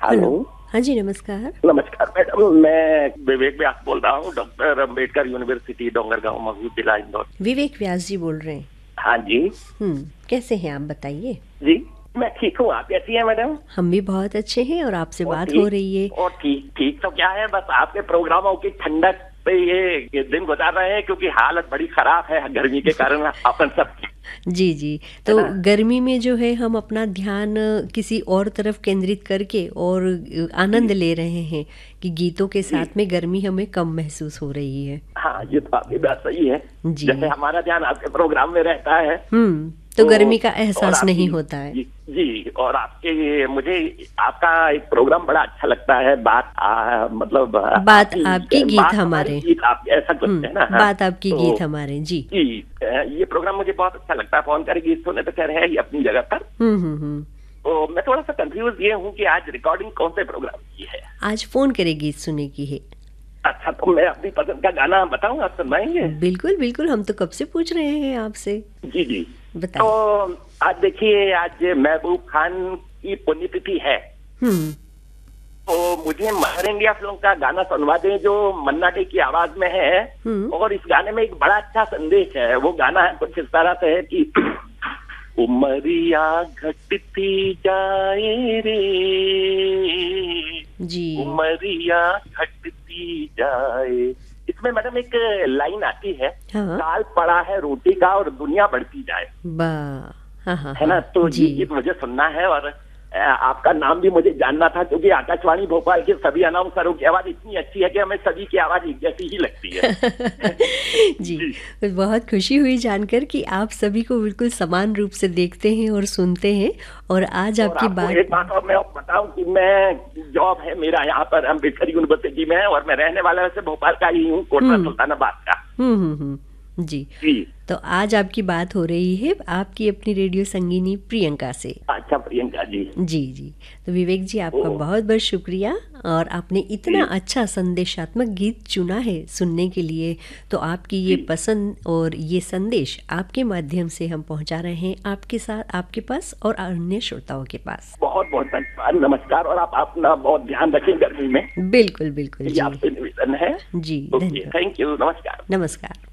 Hello. हाँ जी, नमस्कार। नमस्कार मैडम, मैं विवेक व्यास बोल रहा हूँ, डॉक्टर अंबेडकर यूनिवर्सिटी डोंगरगांव महू जिला इंदौर। विवेक व्यास जी बोल रहे हैं। हाँ जी। कैसे हैं आप, बताइए। जी मैं ठीक हूँ, आप कैसी हैं मैडम? हम भी बहुत अच्छे हैं और आपसे और बात हो ठीक रही है। और ठीक ठीक तो क्या है, बस आपके प्रोग्रामों की ठंडक पे ये दिन गुजार रहे हैं, क्योंकि हालत बड़ी खराब है गर्मी के कारण अपन सब। जी जी। तो गर्मी में जो है हम अपना ध्यान किसी और तरफ केंद्रित करके और आनंद ले रहे हैं कि गीतों के जी साथ में गर्मी हमें कम महसूस हो रही है। हाँ, ये तो आपकी बात सही है। जी। जैसे हमारा ध्यान आपके प्रोग्राम में रहता है तो गर्मी का और एहसास नहीं होता है। जी, जी और आपके मुझे आपका एक प्रोग्राम बड़ा अच्छा लगता है। मतलब बात आपकी गीत बात हमारे। गीत आप ऐसा कुछ है ना। हाँ, बात आपकी तो गीत हमारे। जी जी ये प्रोग्राम मुझे बहुत अच्छा लगता है। फोन करके गीत सुने तो खैर है ही अपनी जगह पर। हम्म। तो मैं थोड़ा सा कंफ्यूज ये हूँ कि आज रिकॉर्डिंग कौन से प्रोग्राम की है? आज फोन करे गीत सुने की है। अच्छा, तो मैं अपनी पसंद का गाना बताऊँ, आप सुनवाएंगे? बिल्कुल बिल्कुल, हम तो कब से पूछ रहे हैं आपसे। जी जी। बताइए। तो आज देखिए, आज महबूब खान की पुण्यतिथि है। तो मुझे मदर इंडिया फिल्म का गाना सुनवा दें जो मन्ना डे की आवाज में है। और इस गाने में एक बड़ा अच्छा संदेश है। वो गाना है कुछ इस तरह से है कि उमरिया घटती जाए रे, जी उमरिया घटती जाए। इसमें मैडम एक लाइन आती है, हाँ। काल पड़ा है रोटी का और दुनिया बढ़ती जाए। हाँ, है ना। तो ये गीत मुझे सुनना है और आपका नाम भी मुझे जानना था, क्योंकि आकाशवाणी भोपाल के सभी अनाउंसरों की आवाज इतनी अच्छी है कि हमें सभी की आवाज एक जैसी ही लगती है। जी, बहुत खुशी हुई जानकर कि आप सभी को बिल्कुल समान रूप से देखते हैं और सुनते हैं। और आज और आपकी बात एक बात और मैं बताऊं कि मैं जॉब है मेरा यहाँ पर अम्बेडकर यूनिवर्सिटी में, और मैं रहने वाला वैसे भोपाल का ही हूँ, कोटला सुल्तानाबाद का। जी। तो आज आपकी बात हो रही है आपकी अपनी रेडियो संगीनी प्रियंका से। अच्छा, प्रियंका जी। जी जी। तो विवेक जी, आपका बहुत बहुत शुक्रिया। और आपने इतना अच्छा संदेशात्मक गीत चुना है सुनने के लिए। तो आपकी ये पसंद और ये संदेश आपके माध्यम से हम पहुंचा रहे हैं आपके साथ, आपके पास और अन्य श्रोताओं के पास। बहुत बहुत धन्यवाद, नमस्कार। और आप अपना बहुत ध्यान रखें गर्मी में। बिल्कुल बिल्कुल जी, आपसे निवेदन है। जी। थैंक यू, नमस्कार। नमस्कार।